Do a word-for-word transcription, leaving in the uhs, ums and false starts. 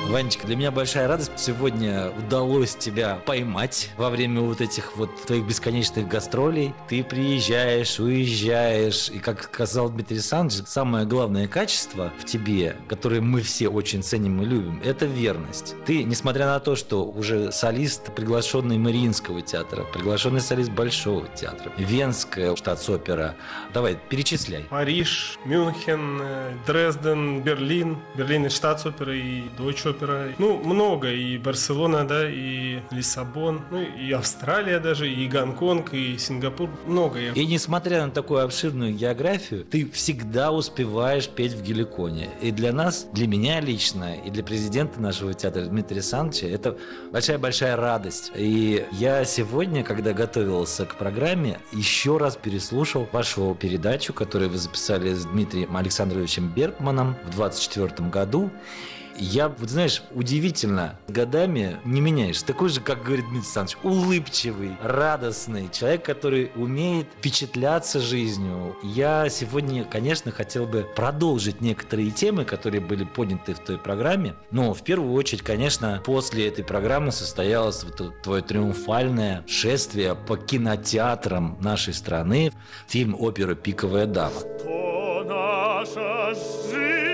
Ванечка, для меня большая радость. Сегодня удалось тебя поймать во время вот этих вот твоих бесконечных гастролей. Ты приезжаешь, уезжаешь. И, как сказал Дмитрий Александрович, самое главное качество в тебе, которое мы все очень ценим и любим, это верность. Ты, несмотря на то, что уже солист, приглашенный Мариинского театра, приглашенный солист Большого театра, Венская штатс-опера. Давай, перечисляй. Париж, Мюнхен, Дрезден, Берлин. Берлин и штатс-опера, и Дойче опера. Ну, много. И Барселона, да, и Лиссабон, ну, и Австралия даже, и Гонконг, и Сингапур. Много. И несмотря на такую обширную географию, ты всегда успеваешь петь в Геликоне. И для нас, для меня лично, и для президента нашего театра Дмитрия Александровича, это большая-большая радость. И я сегодня, когда готовился к программе, еще раз переслушал вашу передачу, которую вы записали с Дмитрием Александровичем Бергманом в двадцать четвёртом году. Я, вот знаешь, удивительно, годами не меняешься. Такой же, как говорит Дмитрий Александрович, улыбчивый, радостный человек, который умеет впечатляться жизнью. Я сегодня, конечно, хотел бы продолжить некоторые темы, которые были подняты в той программе. Но в первую очередь, конечно, после этой программы состоялось вот твое триумфальное шествие по кинотеатрам нашей страны. Фильм опера «Пиковая дама». Что наша жизнь